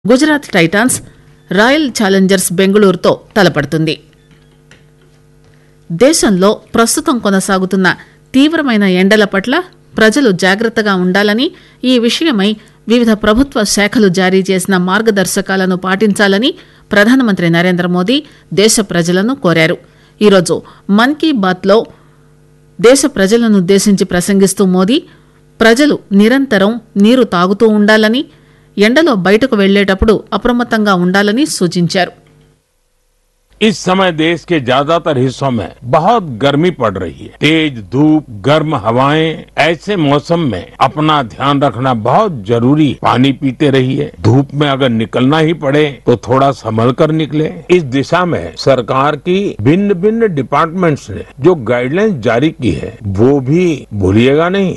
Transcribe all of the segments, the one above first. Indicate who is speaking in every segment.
Speaker 1: Gujarat Titans royal Challengers బెంగళూరుతో తలపడుతుంది. దేశంలో ప్రస్తుతం కొనసాగుతున్న తీవ్రమైన ఎండల పట్ల ప్రజలు జాగ్రత్తగా ఉండాలని, ఈ విషయమై వివిధ ప్రభుత్వ శాఖలు జారీ చేసిన మార్గదర్శకాలను పాటించాలని ప్రధానమంత్రి నరేంద్ర మోదీ దేశ ప్రజలను కోరారు. ఈరోజు మన్ కీ బాత్లో దేశ ప్రజలనుద్దేశించి ప్రసంగిస్తూ మోదీ ప్రజలు నిరంతరం నీరు తాగుతూ ఉండాలని, ఎండలో బయటకు వెళ్లేటప్పుడు అప్రమత్తంగా ఉండాలని సూచించారు.
Speaker 2: इस समय देश के ज्यादातर हिस्सों में बहुत गर्मी पड़ रही है. तेज धूप, गर्म हवाएं, ऐसे मौसम में अपना ध्यान रखना बहुत जरूरी है. पानी पीते रहिए. धूप में अगर निकलना ही पड़े तो थोड़ा संभल कर निकले. इस दिशा में सरकार की भिन्न भिन्न डिपार्टमेंट्स ने जो गाइडलाइंस जारी की है वो भी भूलिएगा नहीं.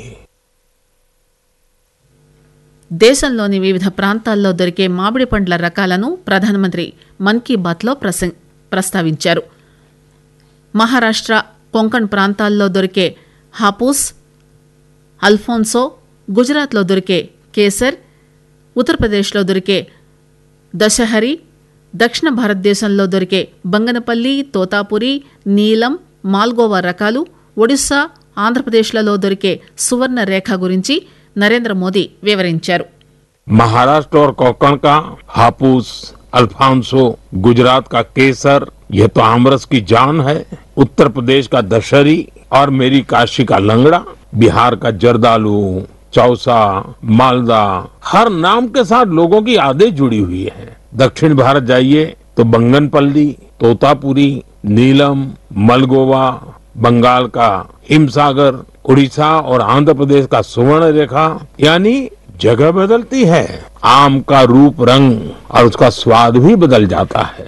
Speaker 1: దేశంలోని వివిధ ప్రాంతాల్లో దొరికే మామిడి పండ్ల రకాలను ప్రధానమంత్రి మన్ కీ బాత్లో ప్రస్తావించారు. మహారాష్ట్ర, కొంకణ్ ప్రాంతాల్లో దొరికే హాపూస్, అల్ఫోన్సో, గుజరాత్లో దొరికే కేసర్, ఉత్తరప్రదేశ్లో దొరికే దశహరి, దక్షిణ భారతదేశంలో దొరికే బంగనపల్లి, తోతాపురి, నీలం, మాల్గోవా రకాలు, ఒడిశా, ఆంధ్రప్రదేశ్లలో దొరికే సువర్ణ రేఖ గురించి నరేంద్ర మోదీ వివరించారు.
Speaker 2: महाराष्ट्र और कोंकण का हापुस, अल्फांसो, गुजरात का केसर, यह तो आमरस की जान है. उत्तर प्रदेश का दशहरी और मेरी काशी का लंगड़ा, बिहार का जर्दालू, चौसा, मालदा, हर नाम के साथ लोगों की यादें जुड़ी हुई है. दक्षिण भारत जाइए तो बंगनपल्ली, तोतापुरी, नीलम, मलगोवा, बंगाल का हिमसागर, उड़ीसा और आंध्र प्रदेश का सुवर्ण रेखा, यानी जगह बदलती है, आम का रूप, रंग और उसका स्वाद भी बदल जाता है.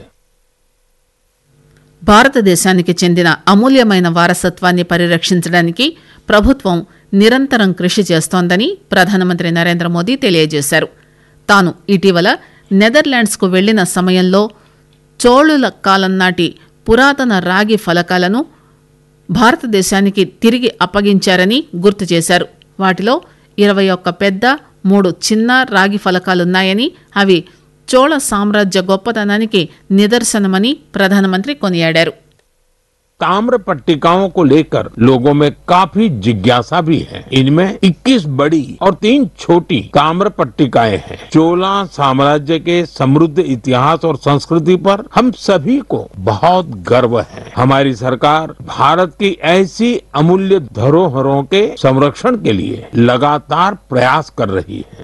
Speaker 1: భారతదేశానికి చెందిన అమూల్యమైన వారసత్వాన్ని పరిరక్షించడానికి ప్రభుత్వం నిరంతరం కృషి చేస్తోందని ప్రధానమంత్రి నరేంద్ర మోదీ తెలియజేశారు. తాను ఇటీవల నెదర్లాండ్స్కు వెళ్లిన సమయంలో చోళుల కాలం నాటి పురాతన రాగి ఫలకాలను భారతదేశానికి తిరిగి అప్పగించారని గుర్తు చేశారు. వాటిలో 21 పెద్ద, 3 చిన్న రాగి ఫలకాలున్నాయని, అవి చోళ సామ్రాజ్య గొప్పతనానికి నిదర్శనమని ప్రధానమంత్రి కొనియాడారు.
Speaker 2: ताम्र पट्टिकाओं को लेकर लोगों में काफी जिज्ञासा भी है. इनमें 21 बड़ी और 3 छोटी ताम्र पट्टिकाएं हैं. चोला साम्राज्य के समृद्ध इतिहास और संस्कृति पर हम सभी को बहुत गर्व है. हमारी सरकार भारत की ऐसी अमूल्य धरोहरों के संरक्षण के लिए लगातार प्रयास कर रही है.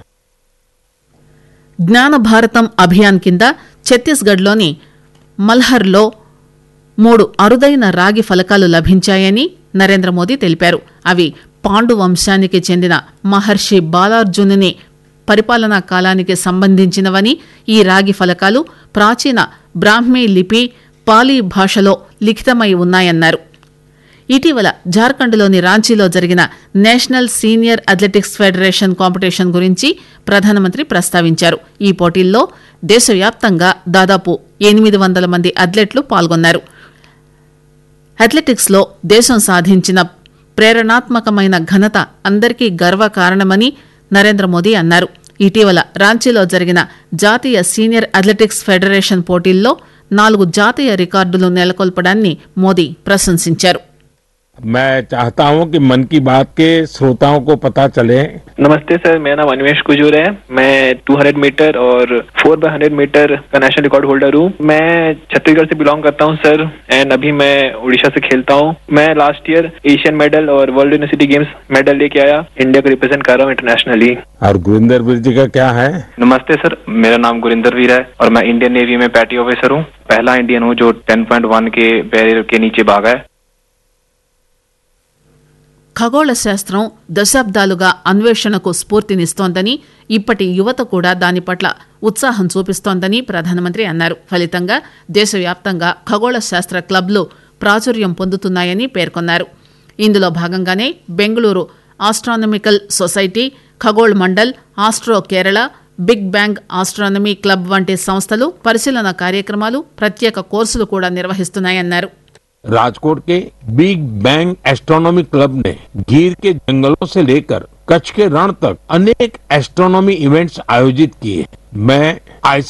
Speaker 1: జ్ఞాన భారతం అభియాన్ కింద ఛత్తీస్గఢ్లోని మల్హర్లో 3 అరుదైన రాగి ఫలకాలు లభించాయని నరేంద్ర మోదీ తెలిపారు. అవి పాండు వంశానికి చెందిన మహర్షి బాలార్జునుని పరిపాలనా కాలానికి సంబంధించినవని, ఈ రాగి ఫలకాలు ప్రాచీన బ్రాహ్మీ లిపి, పాలీ భాషలో లిఖితమై ఉన్నాయన్నారు. ఇటీవల జార్ఖండ్లోని రాంచీలో జరిగిన national senior athletics federation competition గురించి ప్రధానమంత్రి ప్రస్తావించారు. ఈ పోటీల్లో దేశవ్యాప్తంగా దాదాపు 800 మంది అథ్లెట్లు పాల్గొన్నారు. అథ్లెటిక్స్లో దేశం సాధించిన ప్రేరణాత్మకమైన ఘనత అందరికీ గర్వకారణమని నరేంద్ర మోదీ అన్నారు. ఇటీవల రాంచీలో జరిగిన జాతీయ సీనియర్ అథ్లెటిక్స్ ఫెడరేషన్ పోటీల్లో 4 జాతీయ రికార్డులు నెలకొల్పడాన్ని మోదీ ప్రశంసించారు.
Speaker 2: मैं चाहता हूं कि मन की बात के श्रोताओं को पता चले.
Speaker 3: नमस्ते सर, मेरा नाम अनिमेश कुजूर है. मैं 200 मीटर और 4x100 मीटर का नेशनल रिकॉर्ड होल्डर हूँ. मैं छत्तीसगढ़ से बिलोंग करता हूँ सर, एंड अभी मैं उड़ीसा से खेलता हूँ. मैं लास्ट ईयर एशियन मेडल और वर्ल्ड यूनिवर्सिटी गेम्स मेडल लेके आया. इंडिया को रिप्रेजेंट कर रहा हूँ इंटरनेशनली.
Speaker 2: और गुरिंदर वीर जी का क्या है?
Speaker 4: नमस्ते सर, मेरा नाम गुरिंदर वीर है और मैं इंडियन नेवी में पैटी ऑफिसर हूँ. पहला इंडियन हूँ जो 10.1 के बैरियर के नीचे भागा है.
Speaker 1: ఖగోళ శాస్త్రం దశాబ్దాలుగా అన్వేషణకు స్ఫూర్తినిస్తోందని, ఇప్పటి యువత కూడా దాని పట్ల ఉత్సాహం చూపిస్తోందని ప్రధానమంత్రి అన్నారు. ఫలితంగా దేశవ్యాప్తంగా ఖగోళ శాస్త్ర క్లబ్లు ప్రాచుర్యం పొందుతున్నాయని పేర్కొన్నారు. ఇందులో భాగంగానే Bengaluru astronomical society, ఖగోళ్ mandal, astro Kerala, big bang astronomy club వంటి సంస్థలు పరిశీలన కార్యక్రమాలు, ప్రత్యేక కోర్సులు కూడా నిర్వహిస్తున్నాయన్నారు.
Speaker 2: राजकोट के बिग बैंग एस्ट्रोनॉमी क्लब ने गीर के जंगलों से लेकर कच्छ के रण तक अनेक एस्ट्रोनॉमी इवेंट्स आयोजित किए. मैं